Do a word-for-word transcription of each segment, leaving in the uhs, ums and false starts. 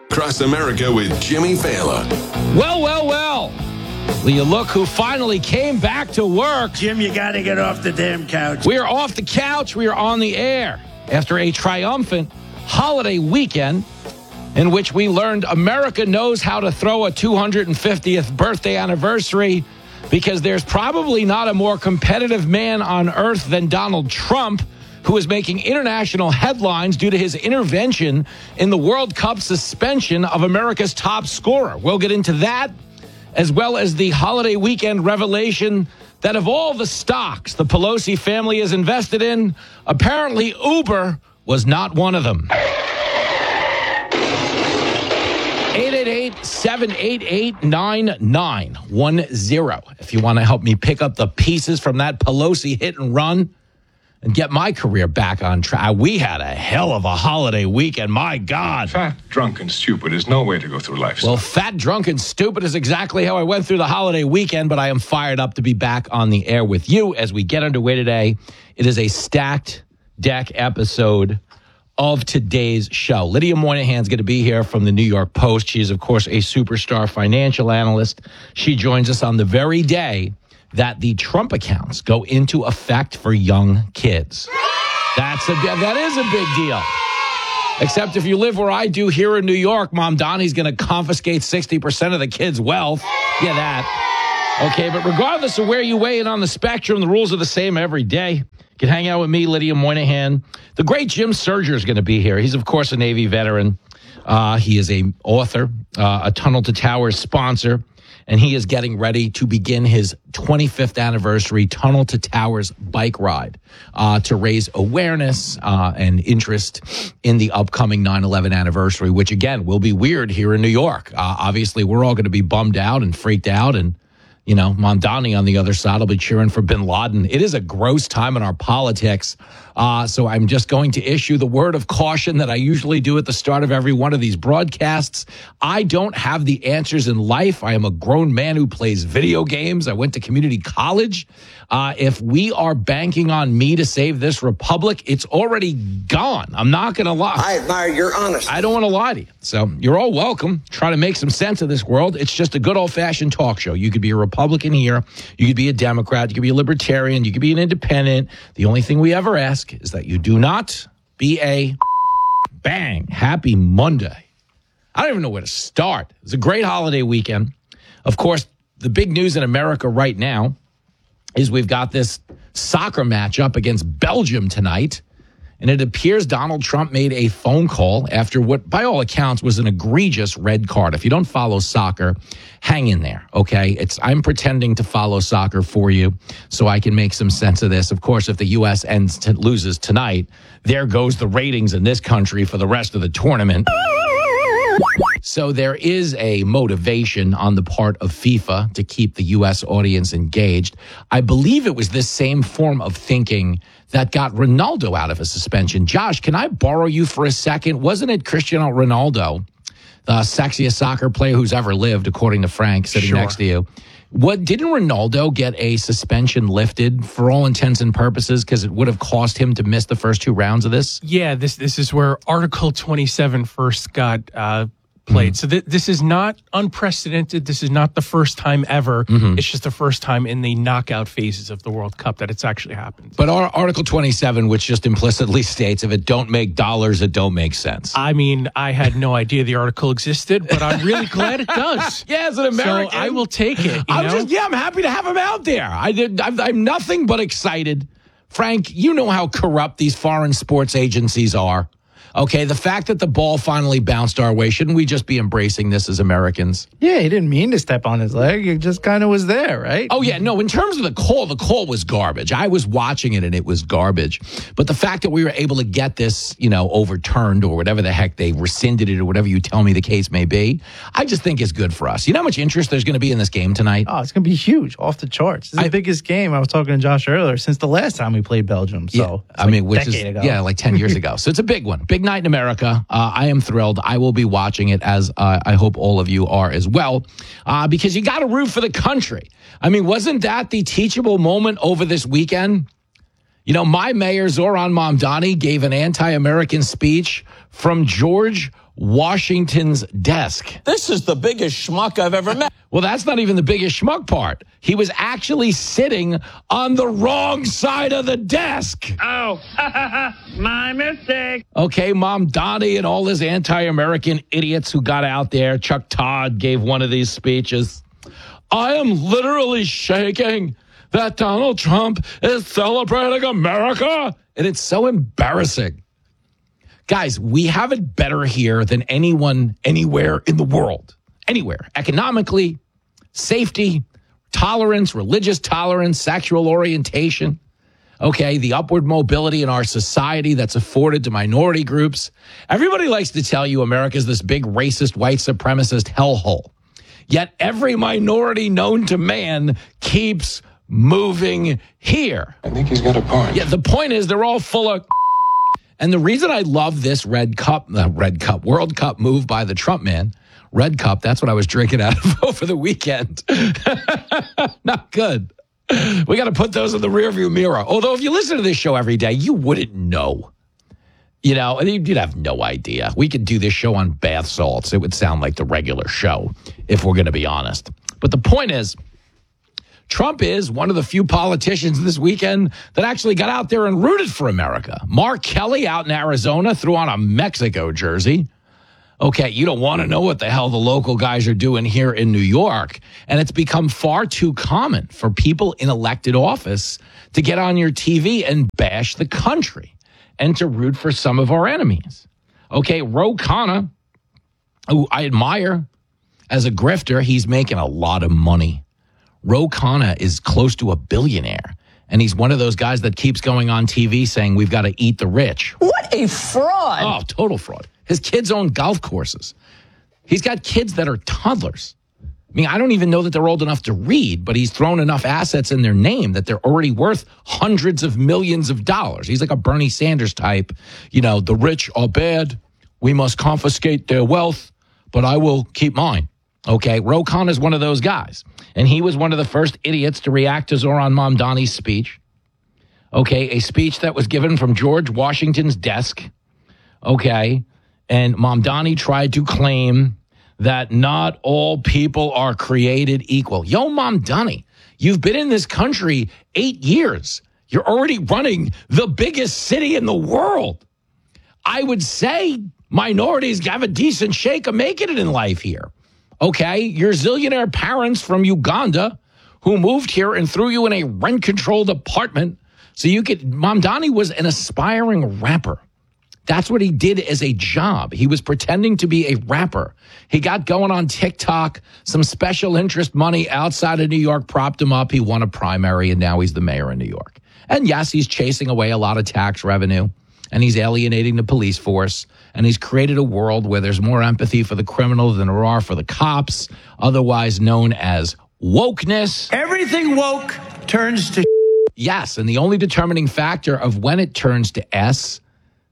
Across America with Jimmy Fallon. Well, well, well. Will you look who finally came back to work? Jim, you got to get off the damn couch. We are off the couch. We are on the air after a triumphant holiday weekend in which we learned America knows how to throw a two hundred fiftieth birthday anniversary because there's probably not a more competitive man on earth than Donald Trump, who is making international headlines due to his intervention in the World Cup suspension of America's top scorer. We'll get into that, as well as the holiday weekend revelation that of all the stocks the Pelosi family is invested in, apparently Uber was not one of them. eight eight eight, seven eight eight, nine nine one zero. If you want to help me pick up the pieces from that Pelosi hit and run and get my career back on track. We had a hell of a holiday weekend. My God. Fat, drunk, and stupid is no way to go through life. Well, fat, drunk, and stupid is exactly how I went through the holiday weekend, but I am fired up to be back on the air with you as we get underway today. It is a stacked deck episode of today's show. Lydia Moynihan's going to be here from the New York Post. She is, of course, a superstar financial analyst. She joins us on the very day that the Trump accounts go into effect for young kids. That's a that is a big deal. Except if you live where I do here in New York, Mom Donnie's going to confiscate sixty percent of the kids' wealth. Yeah, that. Okay, but regardless of where you weigh in on the spectrum, the rules are the same every day. You can hang out with me, Lydia Moynihan. The great Jim Serger is going to be here. He's, of course, a Navy veteran. Uh, he is a author, uh, a Tunnel to Towers sponsor, and he is getting ready to begin his twenty-fifth anniversary Tunnel to Towers bike ride uh, to raise awareness uh, and interest in the upcoming nine eleven anniversary, which, again, will be weird here in New York. Uh, obviously, we're all going to be bummed out and freaked out, and you know, Mamdani on the other side will be cheering for bin Laden. It is a gross time in our politics. Uh, so I'm just going to issue the word of caution that I usually do at the start of every one of these broadcasts. I don't have the answers in life. I am a grown man who plays video games. I went to community college. Uh, if we are banking on me to save this republic, it's already gone. I'm not going to lie. I admire your honesty. I don't want to lie to you. So you're all welcome. Try to make some sense of this world. It's just a good old-fashioned talk show. You could be a Republican here. You could be a Democrat. You could be a Libertarian. You could be an independent. The only thing we ever ask is that you do not be a bang. Happy Monday. I don't even know where to start. It's a great holiday weekend. Of course, the big news in America right now is we've got this soccer matchup against Belgium tonight. And it appears Donald Trump made a phone call after what, by all accounts, was an egregious red card. If you don't follow soccer, hang in there, okay? It's I'm pretending to follow soccer for you so I can make some sense of this. Of course, if the U S ends to, loses tonight, there goes the ratings in this country for the rest of the tournament. So there is a motivation on the part of FIFA to keep the U S audience engaged. I believe it was this same form of thinking that got Ronaldo out of a suspension. Josh, can I borrow you for a second? Wasn't it Cristiano Ronaldo, the sexiest soccer player who's ever lived, according to Frank, sitting Sure. next to you? What didn't Ronaldo get a suspension lifted for all intents and purposes because it would have cost him to miss the first two rounds of this? Yeah, this this is where Article twenty-seven first got uh, played. Mm-hmm. So th- this is not unprecedented. This is not the first time ever. Mm-hmm. It's just the first time in the knockout phases of the World Cup that it's actually happened. But our Article twenty-seven, which just implicitly states if it don't make dollars, it don't make sense. I mean, I had no idea the article existed, but I'm really glad it does. Yeah, as an American, so I will take it. You I'm know? just, yeah, I'm happy to have him out there. I did. I'm, I'm nothing but excited. Frank, you know how corrupt these foreign sports agencies are. Okay, the fact that the ball finally bounced our way, shouldn't we just be embracing this as Americans? Yeah, he didn't mean to step on his leg. It just kind of was there, right? Oh, yeah. No, in terms of the call, the call was garbage. I was watching it and it was garbage. But the fact that we were able to get this, you know, overturned or whatever the heck they rescinded it or whatever you tell me the case may be, I just think is good for us. You know how much interest there's going to be in this game tonight? Oh, it's going to be huge, off the charts. This is I, the biggest game. I was talking to Josh earlier since the last time we played Belgium. So, yeah, I like mean, which is, ago. yeah, like ten years ago. So it's a big one. Big night in America. Uh, I am thrilled. I will be watching it, as uh, I hope all of you are as well, uh, because you got to root for the country. I mean, wasn't that the teachable moment over this weekend? You know, my mayor, Zoran Mamdani, gave an anti-American speech from George Washington's desk. This is the biggest schmuck I've ever met. Well, that's not even the biggest schmuck part. He was actually sitting on the wrong side of the desk. Oh, my mistake. Okay, Mom Donnie and all his anti-American idiots who got out there. Chuck Todd gave one of these speeches. I am literally shaking that Donald Trump is celebrating America. And it's so embarrassing. Guys, we have it better here than anyone anywhere in the world. Anywhere. Economically, safety, tolerance, religious tolerance, sexual orientation. Okay, the upward mobility in our society that's afforded to minority groups. Everybody likes to tell you America's this big racist, white supremacist hellhole. Yet every minority known to man keeps moving here. I think he's got a point. Yeah, the point is they're all full of... And the reason I love this Red Cup, uh, Red Cup, World Cup move by the Trump man, Red Cup, that's what I was drinking out of over the weekend. Not good. We got to put those in the rearview mirror. Although if you listen to this show every day, you wouldn't know. You know, and you'd have no idea. We could do this show on bath salts. It would sound like the regular show, if we're going to be honest. But the point is, Trump is one of the few politicians this weekend that actually got out there and rooted for America. Mark Kelly out in Arizona threw on a Mexico jersey. Okay, you don't want to know what the hell the local guys are doing here in New York. And it's become far too common for people in elected office to get on your T V and bash the country and to root for some of our enemies. Okay, Ro Khanna, who I admire as a grifter, he's making a lot of money. Ro Khanna is close to a billionaire, and he's one of those guys that keeps going on T V saying we've got to eat the rich. What a fraud. Oh, total fraud. His kids own golf courses. He's got kids that are toddlers. I mean, I don't even know that they're old enough to read, but he's thrown enough assets in their name that they're already worth hundreds of millions of dollars. He's like a Bernie Sanders type. You know, the rich are bad. We must confiscate their wealth, but I will keep mine. Okay, Ro Khanna is one of those guys. And he was one of the first idiots to react to Zohran Mamdani's speech. Okay, a speech that was given from George Washington's desk. Okay, and Mamdani tried to claim that not all people are created equal. Yo, Mamdani, you've been in this country eight years. You're already running the biggest city in the world. I would say minorities have a decent shake of making it in life here. Okay, your zillionaire parents from Uganda who moved here and threw you in a rent-controlled apartment so you could... Mamdani was an aspiring rapper. That's what he did as a job. He was pretending to be a rapper. He got going on TikTok. Some special interest money outside of New York propped him up. He won a primary, and now he's the mayor of New York. And yes, he's chasing away a lot of tax revenue, and he's alienating the police force, and he's created a world where there's more empathy for the criminal than there are for the cops, otherwise known as wokeness. Everything woke turns to Yes, and the only determining factor of when it turns to S,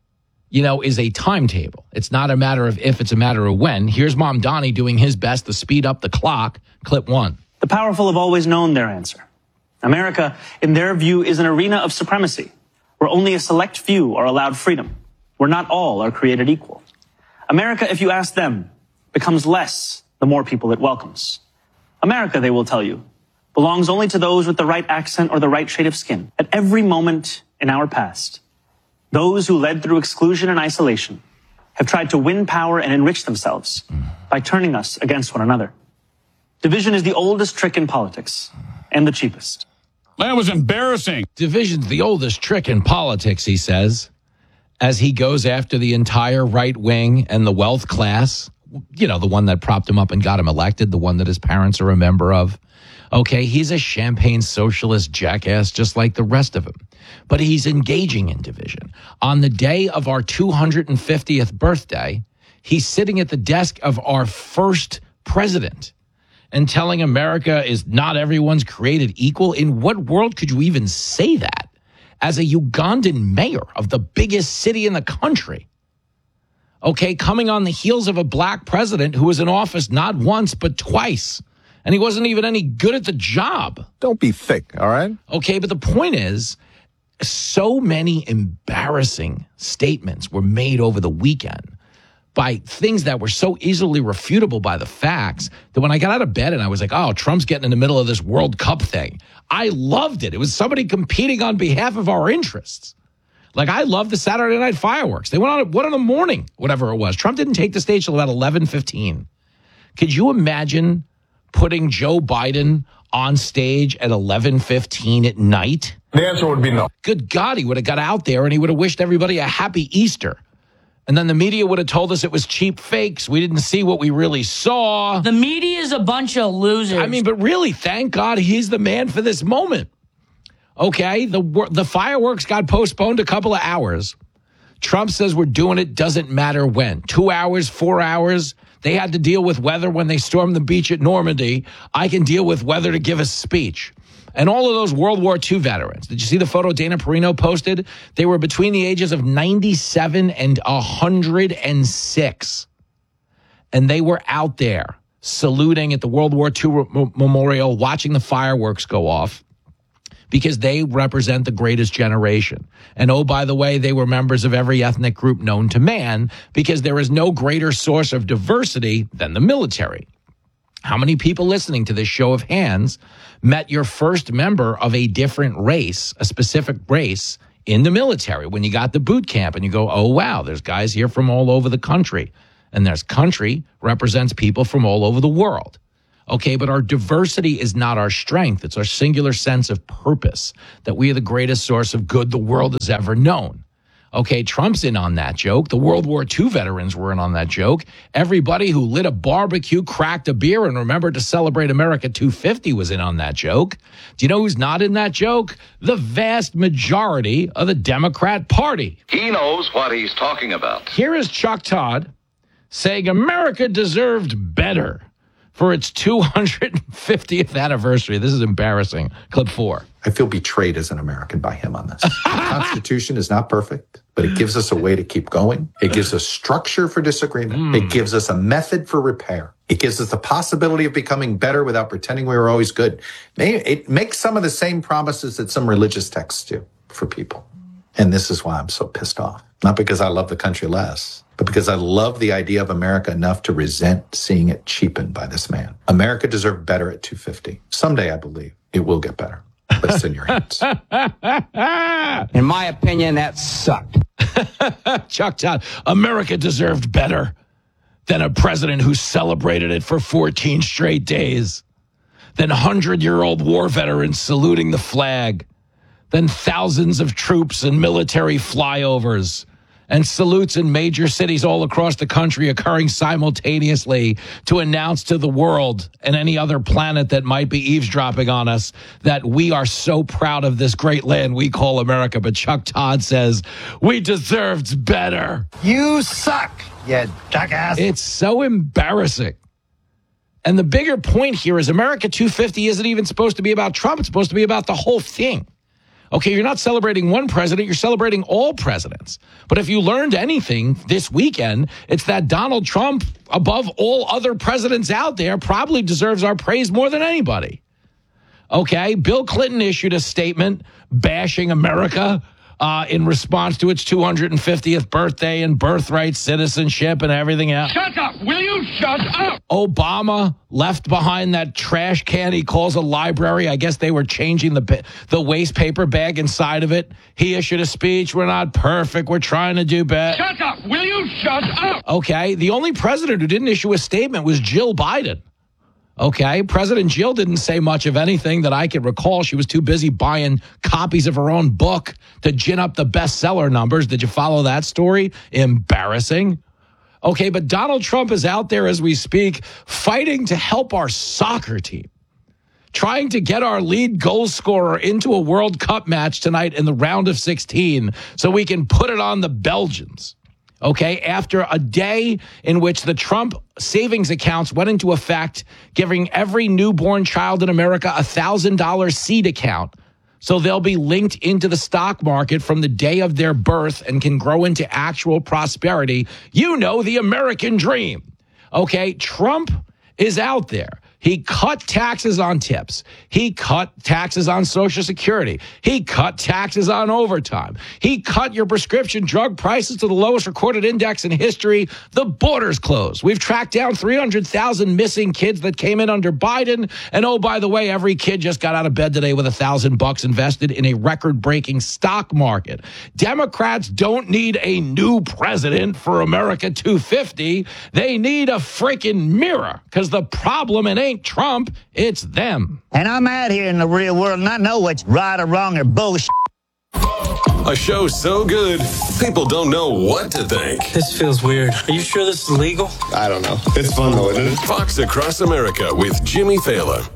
you know, is a timetable. It's not a matter of if, it's a matter of when. Here's Mamdani doing his best to speed up the clock. Clip one. The powerful have always known their answer. America, in their view, is an arena of supremacy, where only a select few are allowed freedom, where not all are created equal. America, if you ask them, becomes less the more people it welcomes. America, they will tell you, belongs only to those with the right accent or the right shade of skin. At every moment in our past, those who led through exclusion and isolation have tried to win power and enrich themselves by turning us against one another. Division is the oldest trick in politics and the cheapest. That was embarrassing. Division's the oldest trick in politics, he says, as he goes after the entire right wing and the wealth class, you know, the one that propped him up and got him elected, the one that his parents are a member of. Okay, he's a champagne socialist jackass just like the rest of them. But he's engaging in division. On the day of our two hundred fiftieth birthday, he's sitting at the desk of our first president and telling America is not everyone's created equal. In what world could you even say that as a Ugandan mayor of the biggest city in the country? Okay, coming on the heels of a black president who was in office not once but twice. And he wasn't even any good at the job. Don't be thick, all right? Okay, but the point is, so many embarrassing statements were made over the weekend by things that were so easily refutable by the facts that when I got out of bed and I was like, oh, Trump's getting in the middle of this World Cup thing, I loved it. It was somebody competing on behalf of our interests. Like, I love the Saturday night fireworks. They went on at one in the morning, whatever it was. Trump didn't take the stage till about eleven fifteen. Could you imagine putting Joe Biden on stage at eleven fifteen at night? The answer would be no. Good God, he would have got out there and he would have wished everybody a happy Easter. And then the media would have told us it was cheap fakes. We didn't see what we really saw. The media is a bunch of losers. I mean, but really, thank God he's the man for this moment. Okay, the the fireworks got postponed a couple of hours. Trump says we're doing it, doesn't matter when. Two hours, four hours. They had to deal with weather when they stormed the beach at Normandy. I can deal with weather to give a speech. And all of those World War Two veterans. Did you see the photo Dana Perino posted? They were between the ages of ninety-seven and one hundred six. And they were out there saluting at the World War Two m- memorial, watching the fireworks go off, because they represent the greatest generation. And oh, by the way, they were members of every ethnic group known to man, because there is no greater source of diversity than the military. How many people listening to this show of hands met your first member of a different race, a specific race, in the military when you got the boot camp and you go, oh, wow, there's guys here from all over the country. And there's country represents people from all over the world. Okay, but our diversity is not our strength. It's our singular sense of purpose, that we are the greatest source of good the world has ever known. Okay, Trump's in on that joke. The World War Two veterans were in on that joke. Everybody who lit a barbecue, cracked a beer, and remembered to celebrate America two fifty was in on that joke. Do you know who's not in that joke? The vast majority of the Democrat Party. He knows what he's talking about. Here is Chuck Todd saying America deserved better for its two hundred fiftieth anniversary. This is embarrassing. Clip four. I feel betrayed as an American by him on this. The Constitution is not perfect, but it gives us a way to keep going. It gives us structure for disagreement. Mm. It gives us a method for repair. It gives us the possibility of becoming better without pretending we were always good. It makes some of the same promises that some religious texts do for people. And this is why I'm so pissed off. Not because I love the country less, but because I love the idea of America enough to resent seeing it cheapened by this man. America deserved better at two fifty. Someday, I believe, it will get better. But it's in your hands. In my opinion, that sucked. Chuck Todd, America deserved better than a president who celebrated it for fourteen straight days, than hundred-year-old war veterans saluting the flag, than thousands of troops and military flyovers, and salutes in major cities all across the country occurring simultaneously to announce to the world and any other planet that might be eavesdropping on us that we are so proud of this great land we call America. But Chuck Todd says, we deserved better. You suck, you jackass. It's so embarrassing. And the bigger point here is America two fifty isn't even supposed to be about Trump. It's supposed to be about the whole thing. Okay, you're not celebrating one president, you're celebrating all presidents. But if you learned anything this weekend, it's that Donald Trump, above all other presidents out there, probably deserves our praise more than anybody. Okay, Bill Clinton issued a statement bashing America uh, in response to its two hundred fiftieth birthday and birthright citizenship and everything else. Shut up! Will you shut up? Obama left behind that trash can he calls a library. I guess they were changing the the waste paper bag inside of it. He issued a speech. We're not perfect. We're trying to do better. Shut up! Will you shut up? Okay. The only president who didn't issue a statement was Jill Biden. Okay. President Jill didn't say much of anything that I could recall. She was too busy buying copies of her own book to gin up the bestseller numbers. Did you follow that story? Embarrassing. Okay, but Donald Trump is out there as we speak, fighting to help our soccer team, trying to get our lead goal scorer into a World Cup match tonight in the round of sixteen so we can put it on the Belgians. Okay, after a day in which the Trump savings accounts went into effect, giving every newborn child in America a one thousand dollars seed account, so they'll be linked into the stock market from the day of their birth and can grow into actual prosperity. You know, the American dream. Okay, Trump is out there He cut taxes on tips. He cut taxes on Social Security. He cut taxes on overtime. He cut your prescription drug prices to the lowest recorded index in history. The border's closed. We've tracked down three hundred thousand missing kids that came in under Biden. And oh, by the way, every kid just got out of bed today with a thousand bucks invested in a record-breaking stock market. Democrats don't need a new president for America two fifty. They need a freaking mirror, because the problem, it ain't Trump, it's them. And I'm out here in the real world, and I know what's right or wrong or bullshit. A show so good, people don't know what to think. This feels weird. Are you sure this is legal? I don't know. It's fun though, isn't it? Fox Across America with Jimmy Fallon.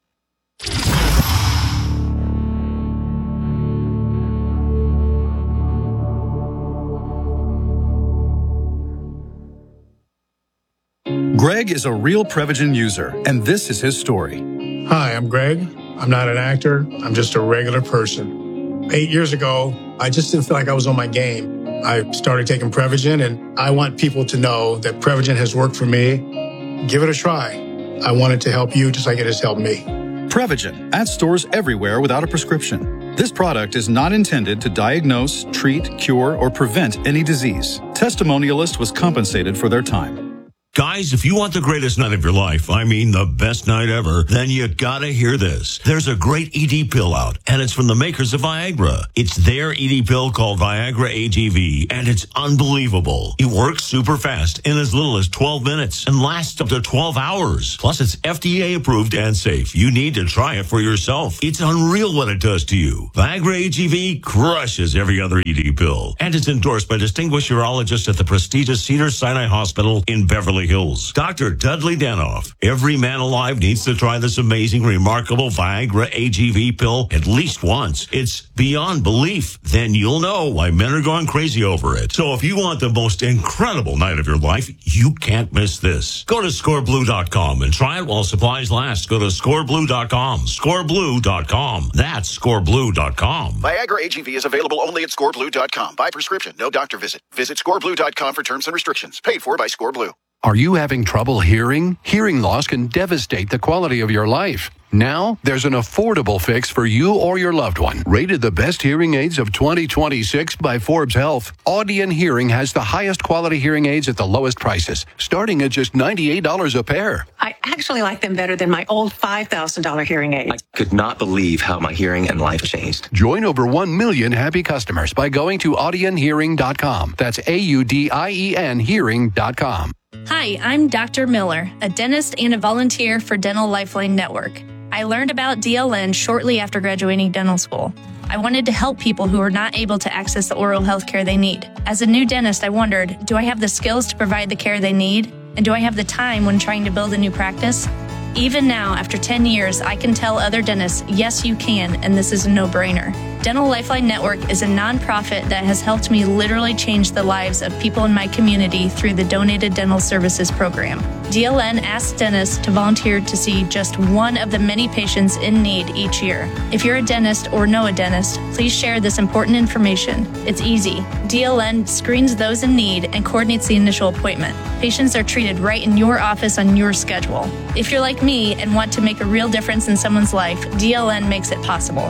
Greg is a real Prevagen user, and this is his story. Hi, I'm Greg. I'm not an actor. I'm just a regular person. Eight years ago, I just didn't feel like I was on my game. I started taking Prevagen, and I want people to know that Prevagen has worked for me. Give it a try. I want it to help you just like it has helped me. Prevagen, at stores everywhere without a prescription. This product is not intended to diagnose, treat, cure, or prevent any disease. Testimonialist was compensated for their time. Guys, if you want the greatest night of your life, I mean the best night ever, then you gotta hear this. There's a great E D pill out, and it's from the makers of Viagra. It's their E D pill called Viagra A G V, and it's unbelievable. It works super fast in as little as twelve minutes and lasts up to twelve hours. Plus, it's F D A approved and safe. You need to try it for yourself. It's unreal what it does to you. Viagra A G V crushes every other E D pill, and it's endorsed by distinguished urologists at the prestigious Cedars-Sinai Hospital in Beverly Hills. Doctor Dudley Danoff. Every man alive needs to try this amazing, remarkable Viagra A G V pill at least once. It's beyond belief. Then you'll know why men are going crazy over it. So if you want the most incredible night of your life, you can't miss this. Go to score blue dot com and try it while supplies last. Go to score blue dot com. score blue dot com. That's score blue dot com. Viagra A G V is available only at score blue dot com. By prescription, no doctor visit. Visit score blue dot com for terms and restrictions. Paid for by ScoreBlue. Are you having trouble hearing? Hearing loss can devastate the quality of your life. Now, there's an affordable fix for you or your loved one. Rated the best hearing aids of twenty twenty-six by Forbes Health, Audion Hearing has the highest quality hearing aids at the lowest prices, starting at just ninety-eight dollars a pair. I actually like them better than my old five thousand dollars hearing aids. I could not believe how my hearing and life changed. Join over one million happy customers by going to audion hearing dot com. That's A U D I E N hearing dot com. Hi, I'm Doctor Miller, a dentist and a volunteer for Dental Lifeline Network. I learned about D L N shortly after graduating dental school. I wanted to help people who are not able to access the oral health care they need. As a new dentist, I wondered, do I have the skills to provide the care they need? And do I have the time when trying to build a new practice? Even now, after ten years, I can tell other dentists, yes, you can, and this is a no-brainer. Dental Lifeline Network is a nonprofit that has helped me literally change the lives of people in my community through the Donated Dental Services program. D L N asks dentists to volunteer to see just one of the many patients in need each year. If you're a dentist or know a dentist, please share this important information. It's easy. D L N screens those in need and coordinates the initial appointment. Patients are treated right in your office on your schedule. If you're like me and want to make a real difference in someone's life, D L N makes it possible.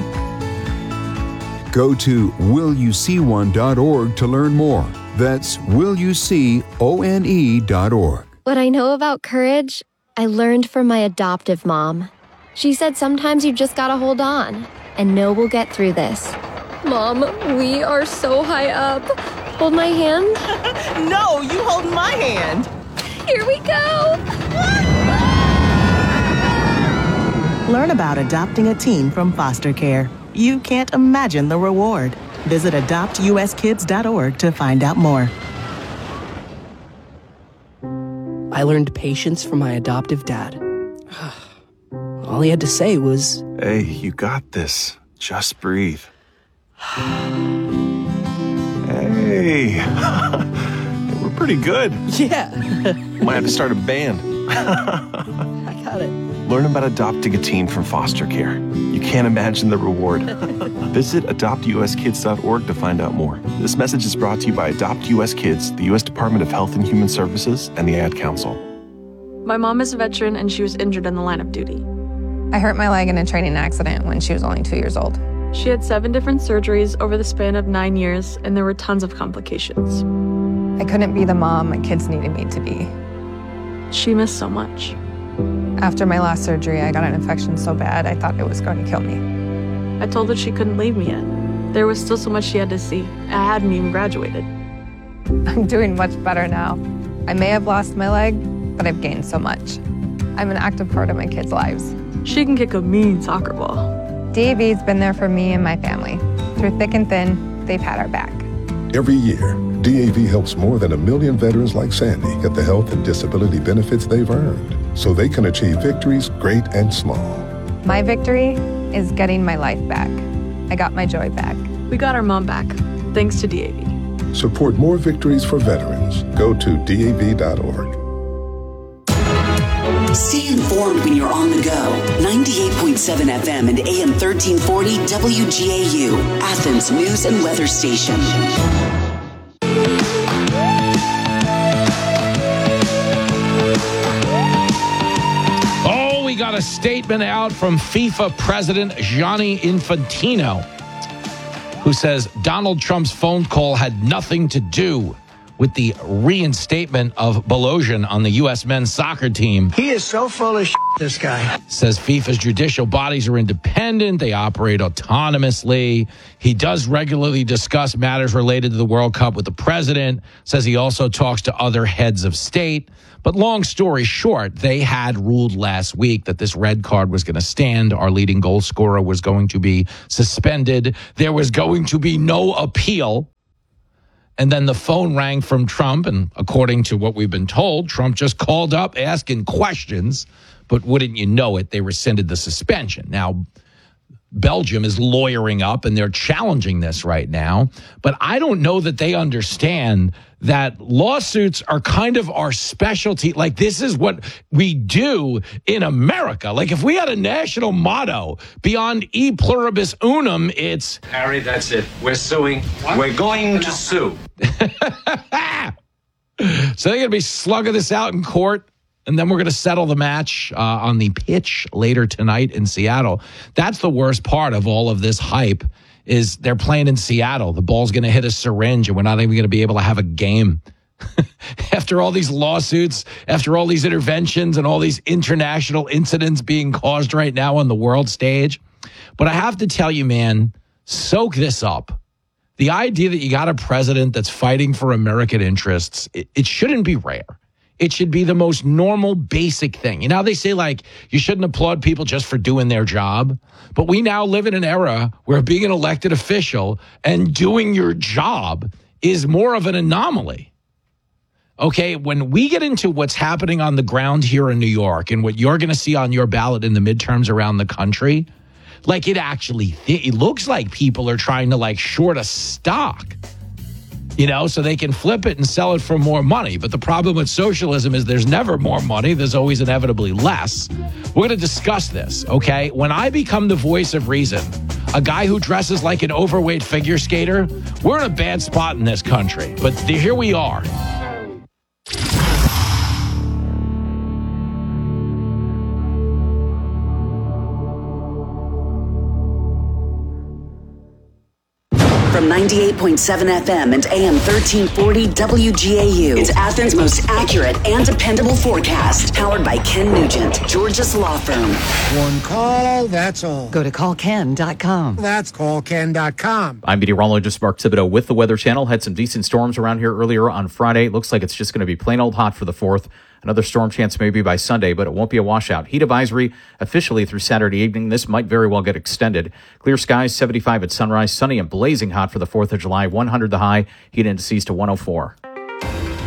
Go to will you see one dot org to learn more. That's will you see one dot org. What I know about courage, I learned from my adoptive mom. She said sometimes you just gotta hold on and know we'll get through this. Mom, we are so high up. Hold my hand. No, you hold my hand. Here we go. Learn about adopting a teen from foster care. You can't imagine the reward. Visit adopt u s kids dot org to find out more. I learned patience from my adoptive dad. All he had to say was, "Hey, you got this. Just breathe." Hey, we're pretty good. Yeah. Might have to start a band. I got it. Learn about adopting a teen from foster care. You can't imagine the reward. Visit adopt u s kids dot org to find out more. This message is brought to you by Adopt U S Kids, the U S Department of Health and Human Services, and the Ad Council. My mom is a veteran and she was injured in the line of duty. I hurt my leg in a training accident when she was only two years old. She had seven different surgeries over the span of nine years, and there were tons of complications. I couldn't be the mom my kids needed me to be. She missed so much. After my last surgery, I got an infection so bad I thought it was going to kill me. I told her she couldn't leave me yet. There was still so much she had to see. I hadn't even graduated. I'm doing much better now. I may have lost my leg, but I've gained so much. I'm an active part of my kids' lives. She can kick a mean soccer ball. D A V's been there for me and my family. Through thick and thin, they've had our back. Every year, D A V helps more than a million veterans like Sandy get the health and disability benefits they've earned so they can achieve victories great and small. My victory is getting my life back. I got my joy back. We got our mom back, thanks to D A V. Support more victories for veterans. Go to D A V dot org. Stay informed when you're on the go. ninety-eight point seven F M and A M thirteen forty W G A U, Athens News and Weather Station. Oh, we got a statement out from FIFA President Gianni Infantino, who says Donald Trump's phone call had nothing to do with the reinstatement of Balogun on the U S men's soccer team. He is so full of shit, this guy. Says FIFA's judicial bodies are independent. They operate autonomously. He does regularly discuss matters related to the World Cup with the president. Says he also talks to other heads of state. But long story short, they had ruled last week that this red card was going to stand. Our leading goal scorer was going to be suspended. There was going to be no appeal. And then the phone rang from Trump, and according to what we've been told, Trump just called up asking questions, but wouldn't you know it, they rescinded the suspension. Now, Belgium is lawyering up, and they're challenging this right now, but I don't know that they understand that lawsuits are kind of our specialty. Like, this is what we do in America. Like, if we had a national motto beyond e pluribus unum, it's... Harry, that's it. We're suing. What? We're going to sue. So they're going to be slugging this out in court, and then we're going to settle the match uh, on the pitch later tonight in Seattle. That's the worst part of all of this hype, is they're playing in Seattle. The ball's going to hit a syringe, and we're not even going to be able to have a game. After all these lawsuits, after all these interventions and all these international incidents being caused right now on the world stage. But I have to tell you, man, soak this up. The idea that you got a president that's fighting for American interests, it, it shouldn't be rare. It should be the most normal, basic thing. You know how they say, like, you shouldn't applaud people just for doing their job? But we now live in an era where being an elected official and doing your job is more of an anomaly. Okay, when we get into what's happening on the ground here in New York and what you're going to see on your ballot in the midterms around the country, like, it actually, it looks like people are trying to, like, short a stock. You know, so they can flip it and sell it for more money. But the problem with socialism is there's never more money. There's always inevitably less. We're going to discuss this, okay? When I become the voice of reason, a guy who dresses like an overweight figure skater, we're in a bad spot in this country. But here we are. From ninety-eight point seven F M and A M thirteen forty W G A U, it's Athens' most accurate and dependable forecast. Powered by Ken Nugent, George's Law Firm. One call, that's all. Go to call ken dot com. That's call ken dot com. I'm meteorologist Mark Thibodeau with the Weather Channel. Had some decent storms around here earlier on Friday. Looks like it's just going to be plain old hot for the fourth. Another storm chance maybe by Sunday, but it won't be a washout. Heat advisory officially through Saturday evening. This might very well get extended. Clear skies, seventy-five at sunrise. Sunny and blazing hot for the fourth of July. one hundred the high. Heat indices to one oh four.